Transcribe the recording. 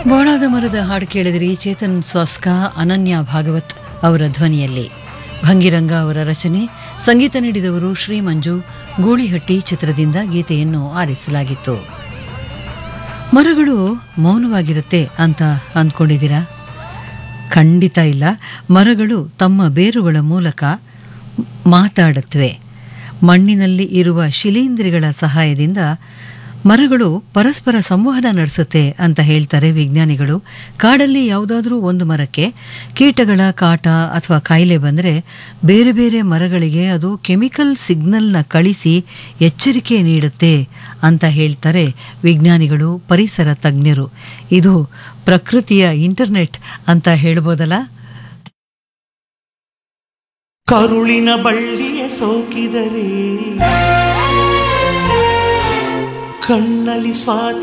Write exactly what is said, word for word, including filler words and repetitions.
ಬೋಳಾದ ಮರದ ಹಾಡು ಕೇಳಿದ್ರಿ. ಚೇತನ್ ಸ್ವಾಸ್ಕಾ, ಅನನ್ಯ ಭಾಗವತ್ ಅವರ ಧ್ವನಿಯಲ್ಲಿ. ಭಂಗಿರಂಗ ಅವರ ರಚನೆ, ಸಂಗೀತ ನೀಡಿದವರು ಶ್ರೀ ಮಂಜು. ಗೂಳಿಹಟ್ಟಿ ಚಿತ್ರದಿಂದ ಗೀತೆಯನ್ನು ಆರಿಸಲಾಗಿತ್ತು. ಮರಗಳು ಮೌನವಾಗಿರುತ್ತೆ ಅಂತ ಅಂದ್ಕೊಂಡಿದ್ದೀರಾ? ಖಂಡಿತ ಇಲ್ಲ. ಮರಗಳು ತಮ್ಮ ಬೇರುಗಳ ಮೂಲಕ ಮಾತಾಡುತ್ತವೆ. ಮಣ್ಣಿನಲ್ಲಿ ಇರುವ ಶಿಲೀಂಧ್ರಿಗಳ ಸಹಾಯದಿಂದ ಮರಗಳು ಪರಸ್ಪರ ಸಂವಹನ ನಡೆಸುತ್ತೆ ಅಂತ ಹೇಳ್ತಾರೆ ವಿಜ್ಞಾನಿಗಳು. ಕಾಡಲ್ಲಿ ಯಾವುದಾದ್ರೂ ಒಂದು ಮರಕ್ಕೆ ಕೀಟಗಳ ಕಾಟ ಅಥವಾ ಕಾಯಿಲೆ ಬಂದರೆ ಬೇರೆ ಬೇರೆ ಮರಗಳಿಗೆ ಅದು ಕೆಮಿಕಲ್ ಸಿಗ್ನಲ್ನ ಕಳಿಸಿ ಎಚ್ಚರಿಕೆ ನೀಡುತ್ತೆ ಅಂತ ಹೇಳ್ತಾರೆ ವಿಜ್ಞಾನಿಗಳು, ಪರಿಸರ ತಜ್ಞರು. ಇದು ಪ್ರಕೃತಿಯ ಇಂಟರ್ನೆಟ್ ಅಂತ ಹೇಳ್ಬೋದಲ್ಲ. ಕರುಳಿನ ಬಳ್ಳಿಯ ಸೋಕಿದರೆ ಕಣ್ಣಲ್ಲಿ ಸ್ವಾತಿ